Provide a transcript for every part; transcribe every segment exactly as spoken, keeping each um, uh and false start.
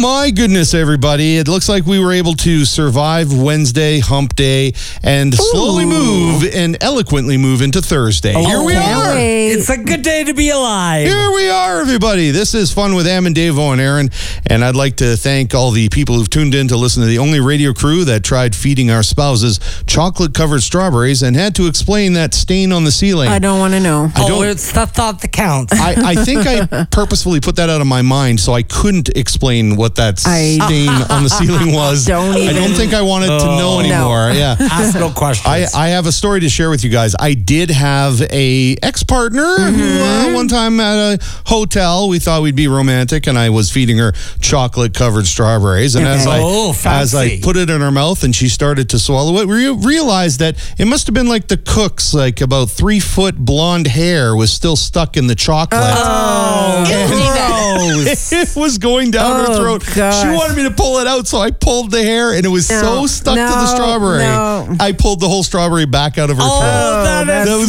my goodness, everybody. It looks like we were able to survive Wednesday, hump day, and Ooh. slowly move and eloquently move into Thursday. Oh, Here we are. It's a good day to be alive. Here we are, everybody. This is Fun with Am and Dave and Aaron, and I'd like to thank all the people who've tuned in to listen to the only radio crew that tried feeding our spouses chocolate-covered strawberries and had to explain that stain on the ceiling. I don't want to know. I oh, it's the thought that counts. I, I think I purposefully put that out of my mind so I couldn't explain what that I, stain on the ceiling was. Don't even, I don't think I wanted to know anymore. No. Yeah. Ask no questions. I, I have a story to share with you guys. I did have a ex-partner mm-hmm. who uh, one time at a hotel, we thought we'd be romantic, and I was feeding her chocolate-covered strawberries. And okay. as I oh, as I put it in her mouth and she started to swallow it, we realized that it must have been like the cook's, like about three-foot blonde hair was still stuck in the chocolate. Oh, It was going down oh, her throat. gosh. She wanted me to pull it out, so I pulled the hair, and it was no, so stuck no, to the strawberry. No. I pulled the whole strawberry back out of her oh, throat. that, that's that was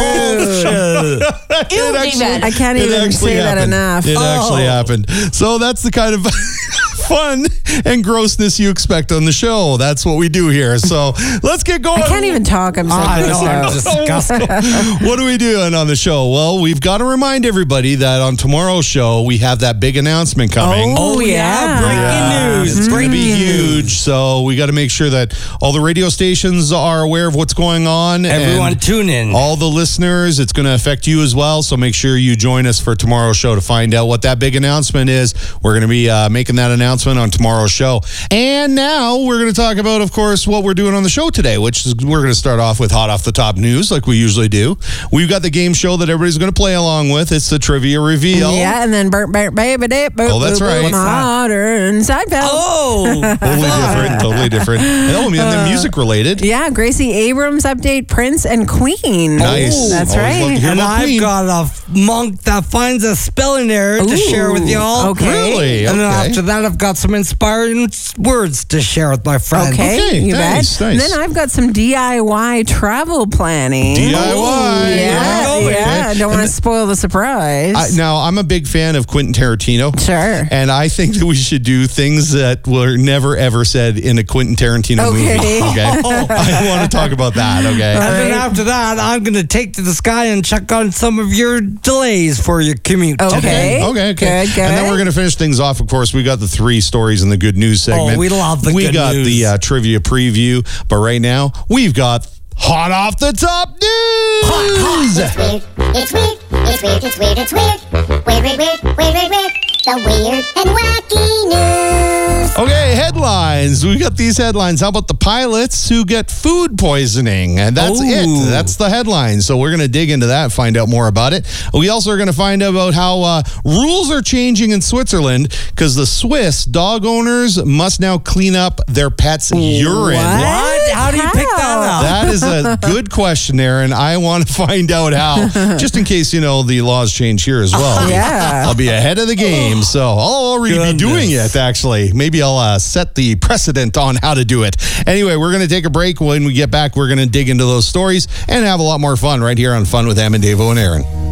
rude. it actually, I can't it even actually say that happened. enough. It Oh. actually happened. So that's the kind of fun and grossness you expect on the show. That's what we do here. So let's get going. I can't even talk. I'm so I know, grossed I'm out. disgusted. What are we doing on the show? Well, we've got to remind everybody that on tomorrow's show, we have that big announcement coming. Oh, yeah. Breaking Yeah, news. It's going to be Breaking news. huge. So we got to make sure that all the radio stations are aware of what's going on. Everyone and tune in. all the listeners, it's going to affect you as well. So make sure you join us for tomorrow's show to find out what that big announcement is. We're going to be uh, making that announcement on tomorrow's show. And now we're going to talk about, of course, what we're doing on the show today, which is we're going to start off with hot off the top news like we usually do. We've got the game show that everybody's going to play along with. It's the trivia reveal. Yeah, and then burnt, burnt, baby, dip, boop, Oh, that's boop, right. boop, modern Seinfeld. Oh, Totally different, totally different. Oh, and then music related. Yeah, Gracie Abrams update Prince and Queen. Nice. That's Always love to right. hear and about I've Queen. got a f- monk that finds a spelling error to Ooh, share with y'all. okay. Really? And then Okay. after that, I've got some inspiring s- words to share with my friends. Okay, Okay, you nice, bet. nice. And then I've got some D I Y travel planning. D I Y. Yeah, Yeah. yeah. I don't want to And spoil the surprise. I, now, I'm a big fan of Quentin Tarantino. Sure. And I think that we should do things that were never, ever said in a Quentin Tarantino Okay. movie. Okay. I want to talk about that. Okay. And then Right. after that, I'm going to take to the sky and check on some of your delays for your commute. Okay. today. Okay, okay. Good, good. And then we're going to finish things off. Of course, we got the three stories in the good news segment. Oh, we love the We good got news. the uh, trivia preview. But right now, we've got hot off the top news. It's weird, it's weird, it's weird, it's weird, it's weird. Weird, weird, weird, weird, weird, weird. The weird and wacky news. Okay, headlines. We got these headlines. How about the pilots who get food poisoning? And that's Ooh. it. That's the headline. So we're going to dig into that, find out more about it. We also are going to find out about how uh, rules are changing in Switzerland because the Swiss dog owners must now clean up their pets' urine. What? How do you pick that up? That is a good question, Aaron. I want to find out how, just in case, you know, the laws change here as well. Yeah. I'll be ahead of the game. So I'll already be doing Goodness. it, actually. Maybe I'll uh, set the precedent on how to do it. Anyway, we're going to take a break. When we get back, we're going to dig into those stories and have a lot more fun right here on Fun with Am and Dave and Aaron.